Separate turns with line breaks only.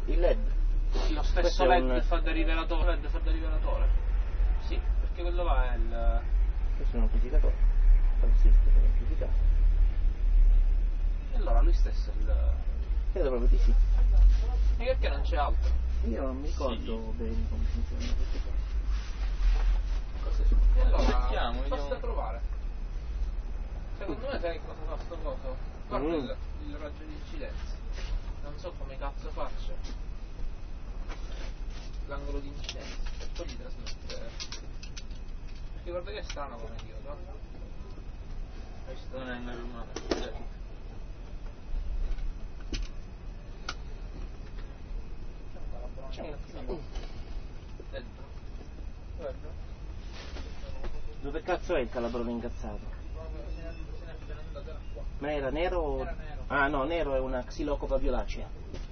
Il LED.
Lo stesso
Questo è
LED fa da rivelatore. Sì, perché quello là è il...
Questo è un amplificatore. Consiste per amplificare.
E allora lui stesso è il...
Credo proprio di sì.
E perché non c'è altro?
Io non mi ricordo bene come funzionano queste cose.
E allora,
Vediamo.
basta provare. Secondo me sai cosa fa sto coso? Guarda il raggio di incidenza. Non so come cazzo faccio. L'angolo di incidenza. E poi gli trasmette. Perché guarda che è strano come diodo. Questo non è normale. Dentro. Guarda.
Dove cazzo è il calabrone incazzato?
Se ne è appena andato qua.
Ma era nero?
Era nero.
Ah no, nero è una Xylocopa violacea.